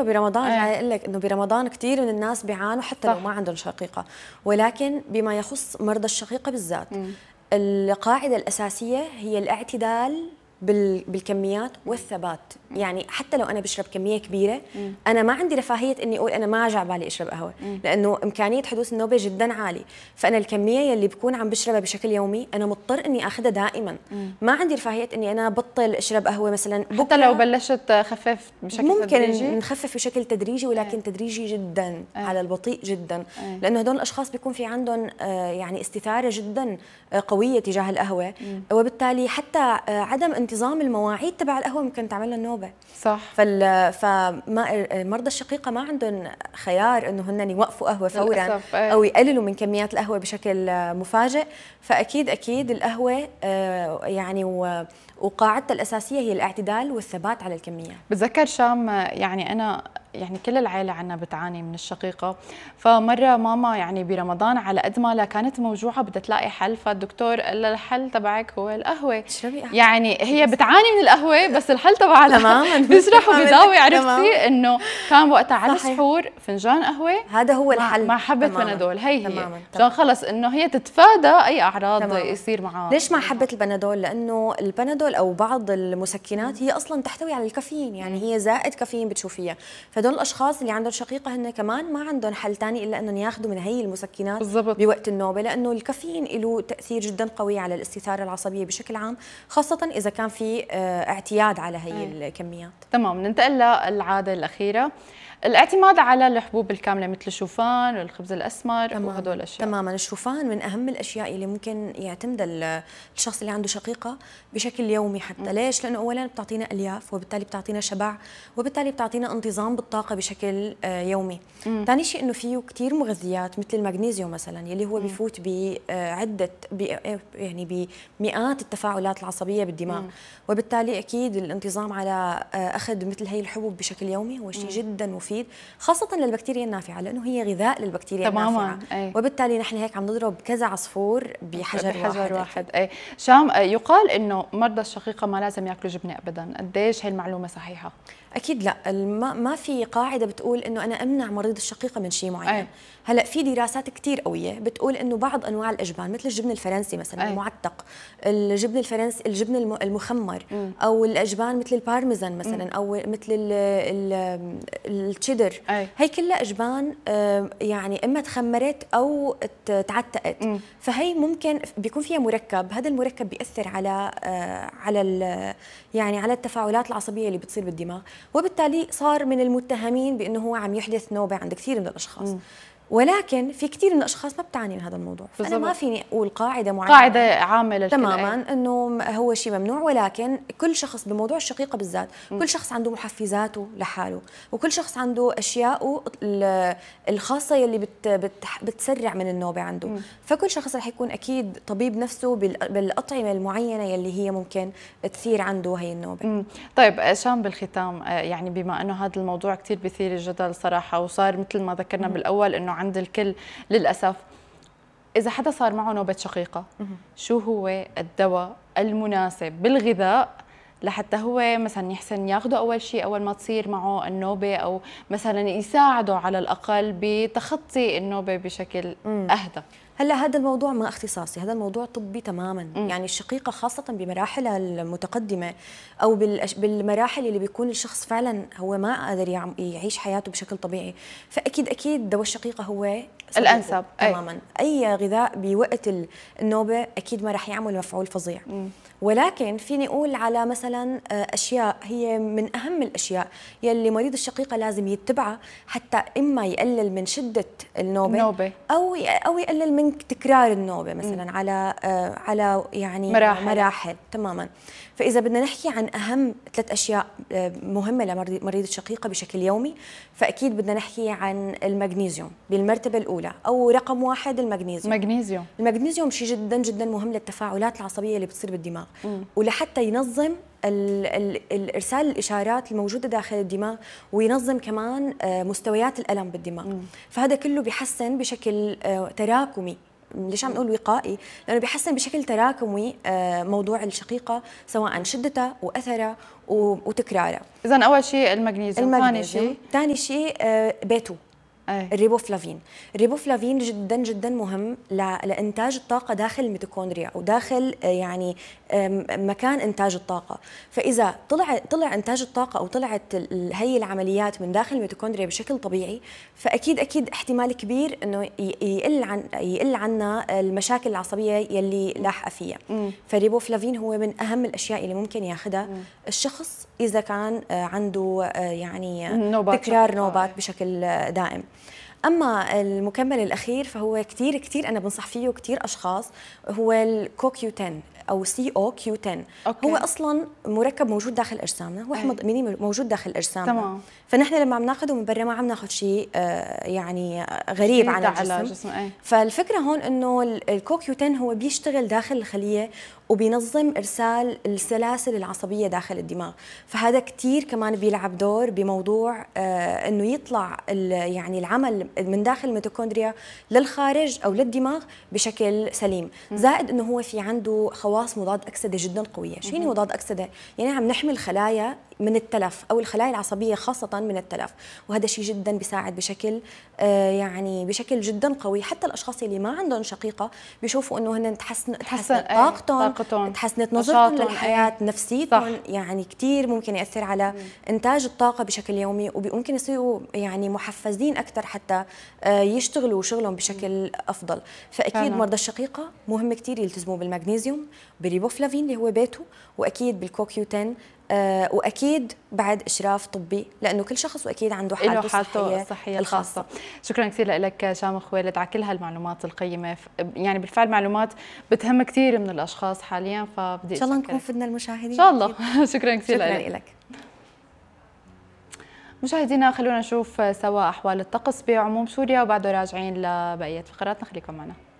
ايوه برمضان جاي اقول لك انه برمضان كثير من الناس بيعانوا حتى صح. لو ما عندهم شقيقه، ولكن بما يخص مرضى الشقيقه بالذات القاعده الاساسيه هي الاعتدال بالكميات والثبات. يعني حتى لو انا بشرب كميه كبيره انا ما عندي رفاهيه اني اقول انا ما جا بالي اشرب قهوه، لانه امكانيه حدوث النوبه جدا عالي، فانا الكميه اللي بكون عم بشربها بشكل يومي انا مضطر اني اخذها دائما. ما عندي رفاهيه اني انا بطل اشرب قهوه مثلا حتى لو بلشت خفف بشكل ممكن تدريجي. نخفف بشكل تدريجي، ولكن تدريجي جدا على البطيء جدا، لانه هدول الاشخاص بيكون في عندهم يعني استثاره جدا قويه تجاه القهوه، وبالتالي حتى عدم انتظام المواعيد تبع القهوه ممكن تعمل لهم نوبه. صح. فمرضى الشقيقه ما عندهم خيار انه هن يوقفوا قهوه فورا او يقللوا من كميات القهوه بشكل مفاجئ. فاكيد اكيد القهوه يعني وقاعدتها الاساسيه هي الاعتدال والثبات على الكميات. بتذكر شام، يعني انا يعني كل العائله عنا بتعاني من الشقيقه، فمره ماما يعني برمضان على قد ما لا كانت موجوعه بدها تلاقي حل، فالدكتور قال لها الحل تبعك هو القهوه. تشربي قهوه. يعني هي بتعاني من القهوه بس الحل تبعها تماما بيشرح وبيضاوي. عرفتي انه كان وقتها على السحور فنجان قهوه هذا هو الحل مع حبه بنادول. هي مشان خلص انه هي تتفادى اي اعراض يصير معها. ليش مع حبه البنادول؟ لانه البنادول او بعض المسكنات هي اصلا تحتوي على الكافيين، يعني هي زائد كافيين بتشوفيها. فدول الاشخاص اللي عندهم شقيقه هن كمان ما عندهم حل ثاني الا انهم ياخذوا من هي المسكنات بالزبط. بوقت النوبه، لانه الكافيين له تاثير جدا قوي على الاستثاره العصبيه بشكل عام، خاصه اذا كان في اعتياد على هي الكميات. تمام. ننتقل للعاده الاخيره، الاعتماد على الحبوب الكامله مثل الشوفان والخبز الاسمر وهدول الاشياء. تماما. الشوفان من اهم الاشياء اللي ممكن يعتمدها الشخص اللي عنده شقيقه بشكل يومي حتى. ليش؟ لانه اولا بتعطينا الياف، وبالتالي بتعطينا شبع، وبالتالي بتعطينا انتظام بالطاقه بشكل يومي. ثاني شيء انه فيه كثير مغذيات مثل المغنيسيوم مثلا يلي هو بفوت بعده يعني بمئات التفاعلات العصبيه بالدماغ، وبالتالي اكيد الانتظام على اخذ مثل هي الحبوب بشكل يومي هو شيء جدا مفيد، خاصة للبكتيريا النافعة، لأنه هي غذاء للبكتيريا النافعة. وبالتالي نحن هيك عم نضرب كذا عصفور بحجر واحد. أي. شام، يقال إنه مرضى الشقيقة ما لازم ياكلوا جبنة أبدا، قديش هي المعلومة صحيحة؟ أكيد لا، ما في قاعدة بتقول إنه أنا أمنع مريض الشقيقة من شيء معين. هلا في دراسات كثير قوية بتقول إنه بعض أنواع الأجبان مثل الجبن الفرنسي مثلا المعتق، الجبن الفرنسي، الجبن المخمر، أو الأجبان مثل البارميزان مثلا، أو مثل التشيدر، هي كلها أجبان يعني إما تخمرت أو تعتقت. فهي ممكن بيكون فيها مركب، هذا المركب بيأثر يعني على التفاعلات العصبية اللي بتصير بالدماغ، وبالتالي صار من المتهمين بأنه هو عم يحدث نوبة عند كثير من الأشخاص. ولكن في كثير من الاشخاص ما بتعاني من هذا الموضوع، فانا ما فيني اقول قاعده معينه، قاعده عامه للكل تماما انه هو شيء ممنوع. ولكن كل شخص بموضوع الشقيقه بالذات كل شخص عنده محفزاته لحاله، وكل شخص عنده اشياءه الخاصه يلي بتسرع من النوبه عنده. فكل شخص رح يكون اكيد طبيب نفسه بالاطعمه المعينه يلي هي ممكن تثير عنده هي النوبه. طيب شام، بالختام يعني بما انه هذا الموضوع كثير بيثير الجدل صراحه، وصار مثل ما ذكرنا بالاول انه عند الكل للأسف، إذا حدا صار معه نوبة شقيقة شو هو الدواء المناسب بالغذاء لحتى هو مثلا يحسن ياخده أول شيء أول ما تصير معه النوبة، أو مثلا يساعده على الأقل بتخطي النوبة بشكل أهدى؟ هلا هذا الموضوع ما اختصاصي، هذا الموضوع طبي تماما. يعني الشقيقه خاصه بمراحلها المتقدمه او بالمراحل اللي بيكون الشخص فعلا هو ما قادر يعيش حياته بشكل طبيعي، فاكيد اكيد دواء الشقيقه هو الانسب تماما. اي غذاء بوقت النوبه اكيد ما راح يعمل مفعول فظيع. ولكن فيني اقول على مثلا اشياء هي من اهم الاشياء يلي مريض الشقيقه لازم يتبعها حتى اما يقلل من شده النوبه او يقلل من تكرار النوبه مثلا على يعني مراحل. تماما. فاذا بدنا نحكي عن اهم 3 اشياء مهمه لمريض الشقيقه بشكل يومي، فاكيد بدنا نحكي عن المغنيسيوم بالمرتبه الاولى، او رقم 1 المغنيسيوم شيء جدا جدا مهم للتفاعلات العصبيه اللي بتصير بالدماغ، ولحتى ينظم الارسال الاشارات الموجوده داخل الدماغ، وينظم كمان مستويات الالم بالدماغ. فهذا كله بيحسن بشكل تراكمي ليش عم نقول وقائي؟ لانه بيحسن بشكل تراكمي موضوع الشقيقه، سواء شدتها واثرها وتكرارها. اذا اول شيء المغنيسيوم، ثاني شيء بيتو. أي. الريبوفلافين. الريبوفلافين جدا جدا مهم لانتاج الطاقه داخل الميتوكوندريا او داخل يعني مكان انتاج الطاقه. فاذا طلع انتاج الطاقه او طلعت هي العمليات من داخل الميتوكوندريا بشكل طبيعي، فاكيد احتمال كبير انه يقل عنا المشاكل العصبيه يلي لاحقه فيها. فالريبوفلافين هو من اهم الاشياء اللي ممكن ياخذها الشخص اذا كان عنده يعني تكرار نوبات بشكل دائم. اما المكمل الاخير فهو كثير انا بنصح فيه كثير اشخاص، هو الكوكيو10 او COQ10. هو اصلا مركب موجود داخل اجسامنا، هو حمض اميني موجود داخل اجسامنا. تمام. فنحن لما عم ناخذه من برا ما عم ناخذ شيء يعني غريب عن الجسم. فالفكره هون انه الكوكيو10 هو بيشتغل داخل الخليه وبينظم ارسال السلاسل العصبيه داخل الدماغ. فهذا كثير كمان بيلعب دور بموضوع انه يطلع يعني العمل من داخل الميتوكوندريا للخارج او للدماغ بشكل سليم. زائد انه هو في عنده خواص مضاد اكسده جدا قويه. شو يعني مضاد اكسده؟ يعني عم نحمي الخلايا من التلف او الخلايا العصبيه خاصه من التلف، وهذا شيء جدا بيساعد بشكل يعني بشكل جدا قوي. حتى الاشخاص اللي ما عندهم شقيقه بيشوفوا انه هن تحسنت طاقتهم، تحسنت نظرتهم للحياه، نفسيتهم، يعني كثير ممكن ياثر على انتاج الطاقه بشكل يومي، وممكن يصيروا يعني محفزين اكثر حتى يشتغلوا شغلهم بشكل افضل. فاكيد مرضى الشقيقه مهم كثير يلتزموا بالمغنيسيوم، بالريبوفلافين اللي هو بيتو، واكيد بالكوكيو10، واكيد بعد اشراف طبي، لانه كل شخص واكيد عنده حالته الصحيه الخاصه. شكرا كثير لك شامخ والد على كل هالمعلومات القيمه، يعني بالفعل معلومات بتهم كثير من الاشخاص حاليا، فبدي ان شاء الله نكون فدنا المشاهدين ان شاء الله. شكرا كثير لك. مشاهدينا خلونا نشوف سوا احوال الطقس بعموم سوريا وبعده راجعين لبقيه فقراتنا، خليكم معنا.